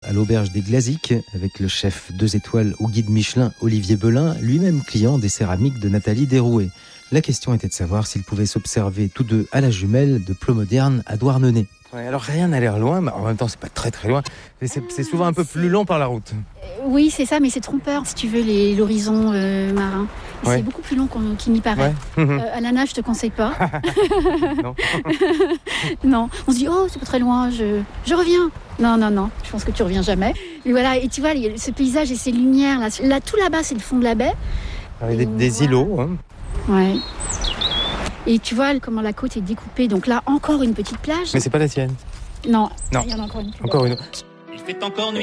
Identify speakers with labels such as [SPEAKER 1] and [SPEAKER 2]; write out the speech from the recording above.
[SPEAKER 1] à l'auberge des Glaziques avec le chef 2 étoiles au guide Michelin Olivier Belin, lui-même client des céramiques de Nathalie Derouet. La question était de savoir s'ils pouvaient s'observer tous deux à la jumelle de Plomoderne à Douarnenez. Ouais, alors rien n'a l'air loin, mais en même temps c'est pas très très loin. Mais c'est souvent un peu plus long par la route.
[SPEAKER 2] Oui, c'est ça, mais c'est trompeur si tu veux l'horizon marin.
[SPEAKER 1] Ouais.
[SPEAKER 2] C'est beaucoup plus long qu'il n'y paraît.
[SPEAKER 1] Ouais.
[SPEAKER 2] À la nage, je te conseille pas.
[SPEAKER 1] Non.
[SPEAKER 2] Non, on se dit c'est pas très loin, je reviens. Non, je pense que tu reviens jamais. Et voilà, et tu vois, il y a ce paysage et ces lumières là, tout là-bas, c'est le fond de la baie.
[SPEAKER 1] Des îlots. Hein.
[SPEAKER 2] Ouais. Et tu vois comment la côte est découpée. Donc là, encore une petite plage.
[SPEAKER 1] Mais c'est pas la tienne.
[SPEAKER 2] Non.
[SPEAKER 1] Non.
[SPEAKER 2] Il y en a encore une.
[SPEAKER 1] Encore une.
[SPEAKER 3] Il fait encore nuit.